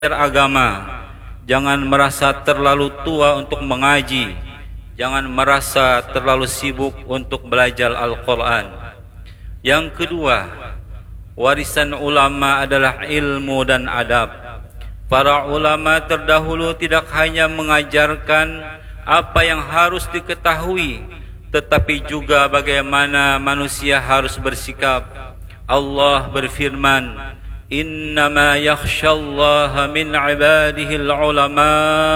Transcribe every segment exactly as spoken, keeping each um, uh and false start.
agama. Jangan merasa terlalu tua untuk mengaji. Jangan merasa terlalu sibuk untuk belajar Al-Quran. Yang kedua, warisan ulama adalah ilmu dan adab. Para ulama terdahulu tidak hanya mengajarkan apa yang harus diketahui, tetapi juga bagaimana manusia harus bersikap. Allah berfirman, Innama yakhshallaha min ibadihil ulama.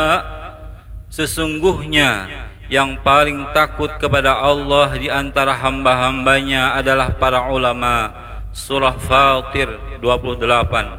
Sesungguhnya yang paling takut kepada Allah di antara hamba-hambanya adalah para ulama. Surah Fatir dua puluh delapan.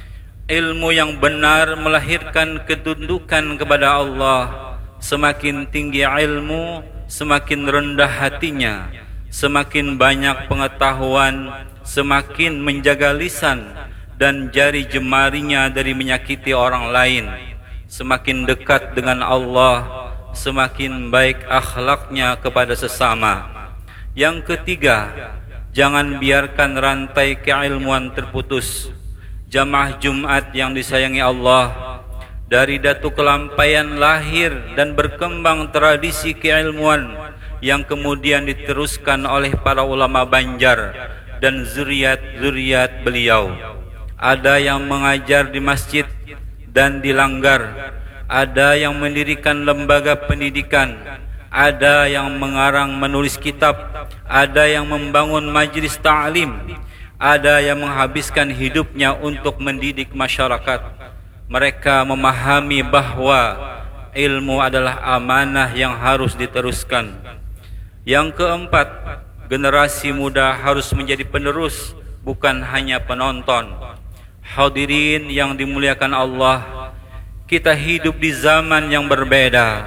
Ilmu yang benar melahirkan ketundukan kepada Allah. Semakin tinggi ilmu, semakin rendah hatinya. Semakin banyak pengetahuan, semakin menjaga lisan dan jari jemarinya dari menyakiti orang lain. Semakin dekat dengan Allah, semakin baik akhlaknya kepada sesama. Yang ketiga, jangan biarkan rantai keilmuan terputus. Jamaah Jumat yang disayangi Allah, dari datu kelampaian lahir dan berkembang tradisi keilmuan yang kemudian diteruskan oleh para ulama Banjar dan zuriat-zuriat beliau. Ada yang mengajar di masjid dan dilanggar, ada yang mendirikan lembaga pendidikan, ada yang mengarang menulis kitab, ada yang membangun majlis ta'lim, ada yang menghabiskan hidupnya untuk mendidik masyarakat. Mereka memahami bahwa ilmu adalah amanah yang harus diteruskan. Yang keempat, generasi muda harus menjadi penerus, bukan hanya penonton. Hadirin yang dimuliakan Allah, kita hidup di zaman yang berbeda.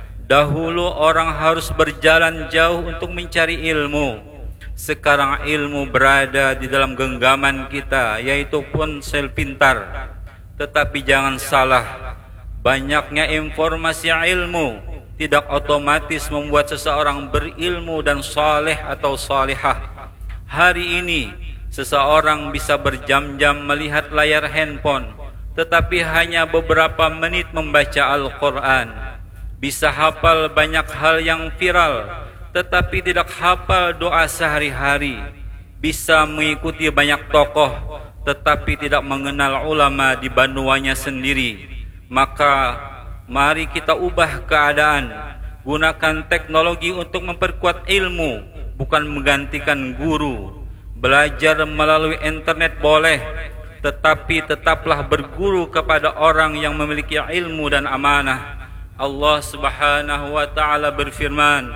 Dahulu orang harus berjalan jauh untuk mencari ilmu. Sekarang ilmu berada di dalam genggaman kita, yaitu ponsel pintar. Tetapi jangan salah, banyaknya informasi ilmu tidak otomatis membuat seseorang berilmu dan saleh atau salihah. Hari ini seseorang bisa berjam-jam melihat layar handphone, tetapi hanya beberapa menit membaca Al-Quran. Bisa hafal banyak hal yang viral, tetapi tidak hafal doa sehari-hari. Bisa mengikuti banyak tokoh, tetapi tidak mengenal ulama di banuanya sendiri. Maka mari kita ubah keadaan. Gunakan teknologi untuk memperkuat ilmu, bukan menggantikan guru. Belajar melalui internet boleh, tetapi tetaplah berguru kepada orang yang memiliki ilmu dan amanah. Allah Subhanahu wa taala berfirman,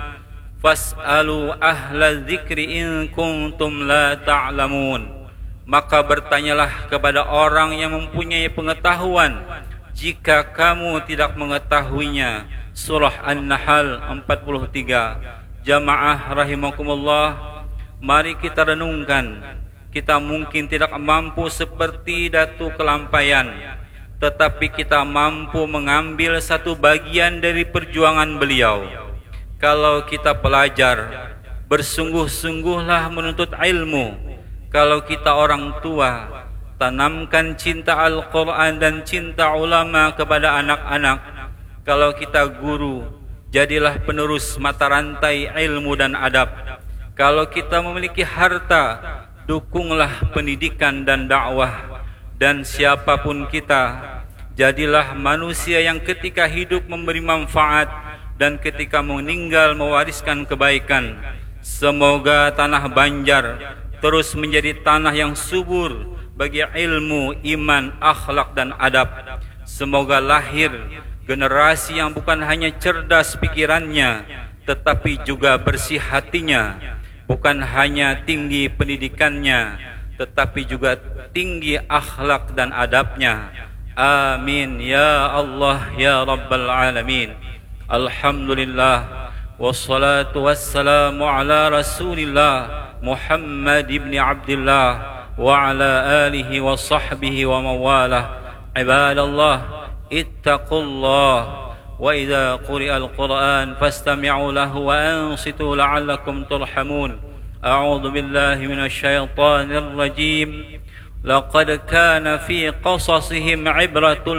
"Fas'alu ahla dzikri in kuntum la ta'lamun." Maka bertanyalah kepada orang yang mempunyai pengetahuan jika kamu tidak mengetahuinya. Surah An-Nahl empat puluh tiga. Jamaah rahimakumullah, mari kita renungkan. Kita mungkin tidak mampu seperti datu kelampaian, tetapi kita mampu mengambil satu bagian dari perjuangan beliau. Kalau kita pelajar, bersungguh-sungguhlah menuntut ilmu. Kalau kita orang tua, tanamkan cinta Al-Quran dan cinta ulama kepada anak-anak. Kalau kita guru, jadilah penerus mata rantai ilmu dan adab. Kalau kita memiliki harta, dukunglah pendidikan dan dakwah. Dan siapapun kita, jadilah manusia yang ketika hidup memberi manfaat dan ketika meninggal mewariskan kebaikan. Semoga tanah Banjar terus menjadi tanah yang subur bagi ilmu, iman, akhlak dan adab. Semoga lahir generasi yang bukan hanya cerdas pikirannya, tetapi juga bersih hatinya. Bukan hanya tinggi pendidikannya, tetapi juga tinggi akhlak dan adabnya. Amin ya Allah ya Rabbal Alamin. Alhamdulillah, wassalatu wassalamu ala Rasulillah Muhammad ibn Abdullah wa ala alihi wa sahbihi wa mawalah. Ibadallah, ittaqullah, wa idza quri'a al-Qur'an fastami'u lahu wa ansitu la'allakum turhamun. A'udzu billahi minasy syaithanir rajim. laqad kana fi qasasihim ibratul